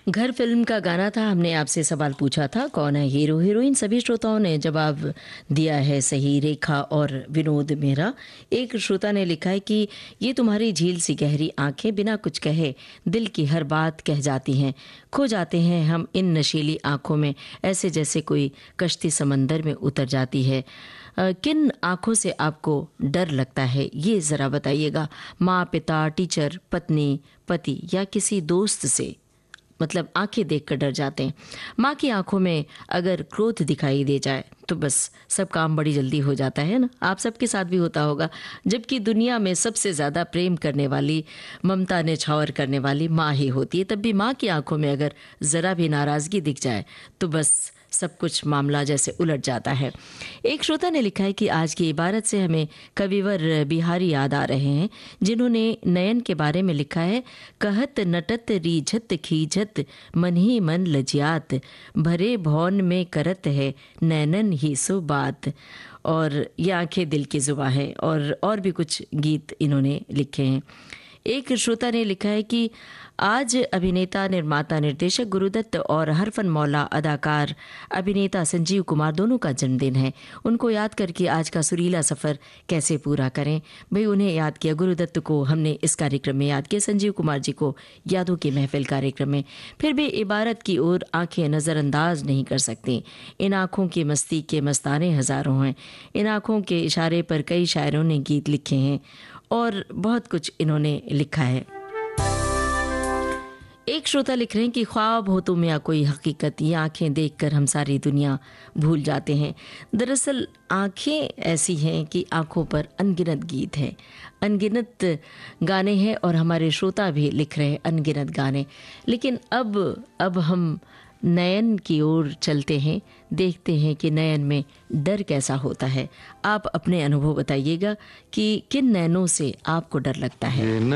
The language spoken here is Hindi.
घर फिल्म का गाना था। हमने आपसे सवाल पूछा था कौन है हीरो हीरोइन। सभी श्रोताओं ने जवाब दिया है सही। रेखा और विनोद मेहरा। एक श्रोता ने लिखा है कि ये तुम्हारी झील सी गहरी आंखें बिना कुछ कहे दिल की हर बात कह जाती हैं। खो जाते हैं हम इन नशीली आंखों में, ऐसे जैसे कोई कश्ती समंदर में उतर जाती है। किन आंखों से आपको डर लगता है ये ज़रा बताइएगा। माँ, पिता, टीचर, पत्नी, पति या किसी दोस्त से? मतलब आंखें देखकर डर जाते हैं। माँ की आंखों में अगर क्रोध दिखाई दे जाए तो बस सब काम बड़ी जल्दी हो जाता है ना। आप सबके साथ भी होता होगा। जबकि दुनिया में सबसे ज़्यादा प्रेम करने वाली, ममता निछावर करने वाली माँ ही होती है। तब भी माँ की आंखों में अगर ज़रा भी नाराज़गी दिख जाए तो बस सब कुछ मामला जैसे उलट जाता है। एक श्रोता ने लिखा है कि आज की इबारत से हमें कविवर बिहारी याद आ रहे हैं, जिन्होंने नयन के बारे में लिखा है। कहत नटत रीझत खीझत मन ही मन लजियात, भरे भौन में करत है नैनन ही सो बात। और ये आंखें दिल की जुबां है। और भी कुछ गीत इन्होंने लिखे हैं। एक श्रोता ने लिखा है कि आज अभिनेता, निर्माता, निर्देशक गुरुदत्त और हरफन मौला अदाकार अभिनेता संजीव कुमार दोनों का जन्मदिन है। उनको याद करके आज का सुरीला सफ़र कैसे पूरा करें। भाई उन्हें याद किया, गुरुदत्त को हमने इस कार्यक्रम में याद किया, संजीव कुमार जी को यादों की महफिल कार्यक्रम में। फिर भी इबारत की ओर आंखें नज़रअंदाज नहीं कर सकती। इन आँखों की मस्ती के मस्ताने हज़ारों हैं। इन आँखों के इशारे पर कई शायरों ने गीत लिखे हैं और बहुत कुछ इन्होंने लिखा है। एक श्रोता लिख रहे हैं कि ख्वाब हो तुम या कोई हकीकत, ये आंखें देखकर हम सारी दुनिया भूल जाते हैं। दरअसल आंखें ऐसी हैं कि आंखों पर अनगिनत गीत हैं, अनगिनत गाने हैं और हमारे श्रोता भी लिख रहे हैं अनगिनत गाने। लेकिन अब हम नयन की ओर चलते हैं, देखते हैं कि नयन में डर कैसा होता है। आप अपने अनुभव बताइएगा कि किन नयनों से आपको डर लगता है।